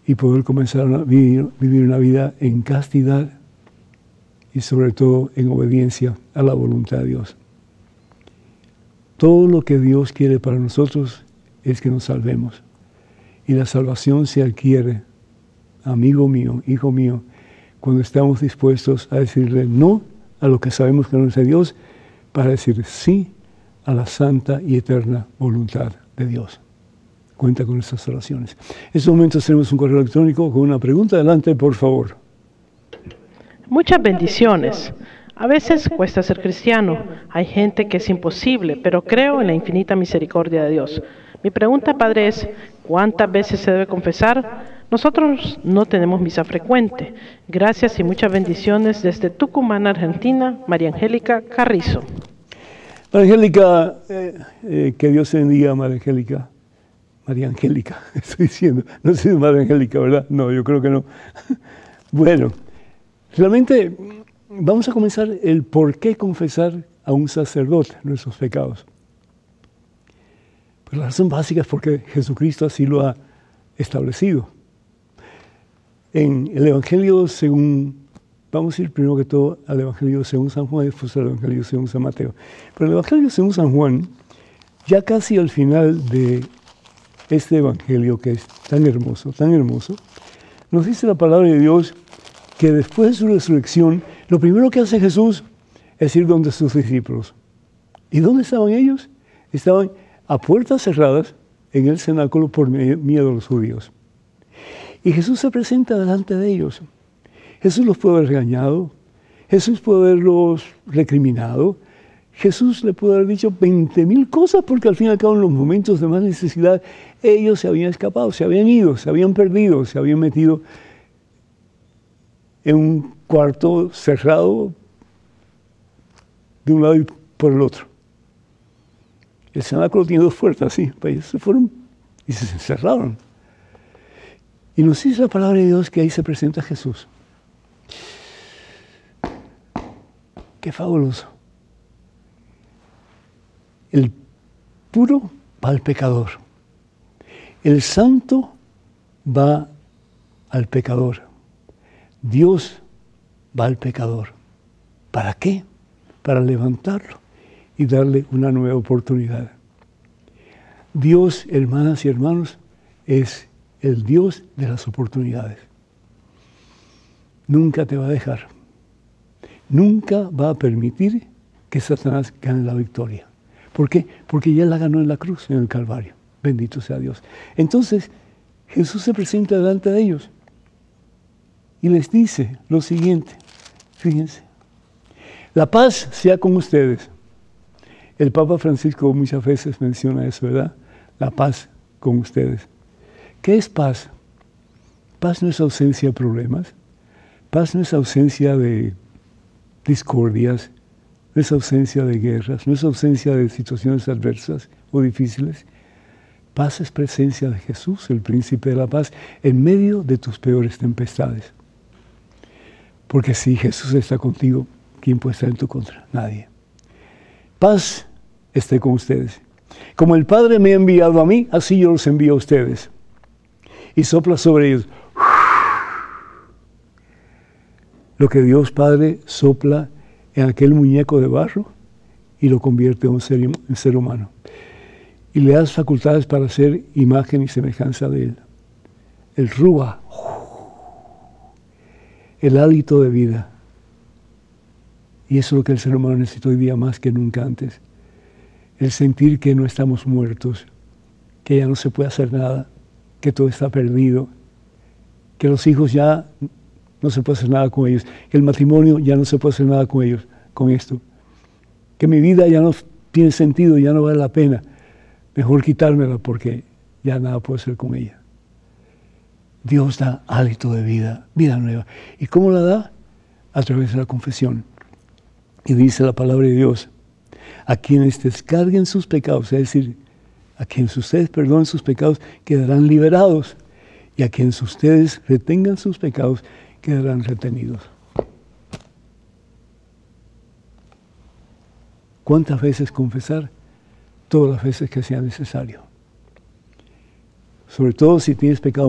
y poder comenzar a vivir una vida en castidad y sobre todo en obediencia a la voluntad de Dios. Todo lo que Dios quiere para nosotros es que nos salvemos. Y la salvación se adquiere, amigo mío, hijo mío, cuando estamos dispuestos a decirle no a lo que sabemos que no es de Dios, para decir sí a la santa y eterna voluntad de Dios. Cuenta con estas oraciones. En estos momentos tenemos un correo electrónico con una pregunta. Adelante, por favor. Muchas bendiciones. A veces cuesta ser cristiano. Hay gente que es imposible, pero creo en la infinita misericordia de Dios. Mi pregunta, Padre, es ¿cuántas veces se debe confesar? Nosotros no tenemos misa frecuente. Gracias y muchas bendiciones desde Tucumán, Argentina, María Angélica Carrizo. María Angélica, que Dios te bendiga, María Angélica. María Angélica, estoy diciendo. No sé si es María Angélica, ¿verdad? No, yo creo que no. Bueno, realmente vamos a comenzar el por qué confesar a un sacerdote nuestros pecados. Pues la razón básica es porque Jesucristo así lo ha establecido. En el Evangelio según, vamos a ir primero que todo al Evangelio según San Juan y después al Evangelio según San Mateo. Pero el Evangelio según San Juan, ya casi al final de este Evangelio que es tan hermoso, nos dice la palabra de Dios que después de su resurrección, lo primero que hace Jesús es ir donde sus discípulos. ¿Y dónde estaban ellos? Estaban a puertas cerradas en el cenáculo por miedo a los judíos. Y Jesús se presenta delante de ellos. Jesús los puede haber regañado, Jesús puede haberlos recriminado, Jesús le puede haber dicho 20,000 cosas, porque al fin y al cabo en los momentos de más necesidad ellos se habían escapado, se habían ido, se habían perdido, se habían metido en un cuarto cerrado de un lado y por el otro. El cenáculo tiene 2 puertas, sí, pues ellos se fueron y se encerraron. Y nos dice la palabra de Dios que ahí se presenta Jesús. Qué fabuloso. El puro va al pecador. El santo va al pecador. Dios va al pecador. ¿Para qué? Para levantarlo y darle una nueva oportunidad. Dios, hermanas y hermanos, es el Dios de las oportunidades. Nunca te va a dejar. Nunca va a permitir que Satanás gane la victoria. ¿Por qué? Porque ya la ganó en la cruz, en el Calvario. Bendito sea Dios. Entonces, Jesús se presenta delante de ellos y les dice lo siguiente. Fíjense. La paz sea con ustedes. El Papa Francisco muchas veces menciona eso, ¿verdad? La paz con ustedes. ¿Qué es paz? Paz no es ausencia de problemas. Paz no es ausencia de discordias. No es ausencia de guerras. No es ausencia de situaciones adversas o difíciles. Paz es presencia de Jesús, el príncipe de la paz, en medio de tus peores tempestades. Porque si Jesús está contigo, ¿quién puede estar en tu contra? Nadie. Paz esté con ustedes. Como el Padre me ha enviado a mí, así yo los envío a ustedes. Y sopla sobre ellos. Lo que Dios Padre sopla en aquel muñeco de barro y lo convierte en un ser humano. Y le das facultades para hacer imagen y semejanza de Él. El Rúa, el hálito de vida. Y eso es lo que el ser humano necesita hoy día más que nunca antes. El sentir que no estamos muertos, que ya no se puede hacer nada, que todo está perdido, que los hijos ya no se puede hacer nada con ellos, que el matrimonio ya no se puede hacer nada con ellos, con esto, que mi vida ya no tiene sentido, ya no vale la pena, mejor quitármela porque ya nada puedo hacer con ella. Dios da hálito de vida, vida nueva. ¿Y cómo la da? A través de la confesión. Y dice la palabra de Dios, a quienes descarguen sus pecados, es decir, a quienes ustedes perdonen sus pecados, quedarán liberados. Y a quienes ustedes retengan sus pecados, quedarán retenidos. ¿Cuántas veces confesar? Todas las veces que sea necesario. Sobre todo si tienes pecado